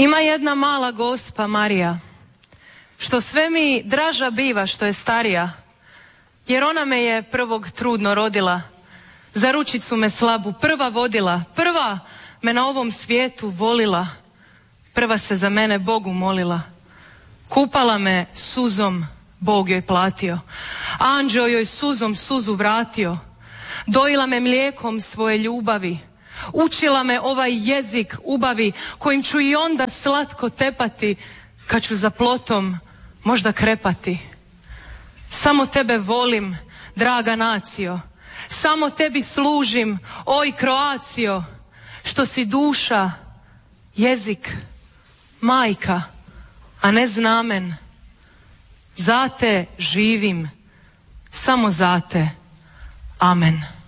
Ima jedna mala gospa Marija, što sve mi draža biva što je starija, jer ona me je prvog trudno rodila, za ručicu me slabu prva vodila, prva me na ovom svijetu volila, prva se za mene Bogu molila, kupala me suzom, Bog joj platio, anđeo joj suzom suzu vratio, dojila me mlijekom svoje ljubavi, učila me ovaj jezik ubavi, kojim ću i onda slatko tepati, kad ću za plotom možda krepati. Samo tebe volim, draga nacio, samo tebi služim, oj Kroacio, što si duša, jezik, majka, a ne znamen. Za te živim, samo za te. Amen.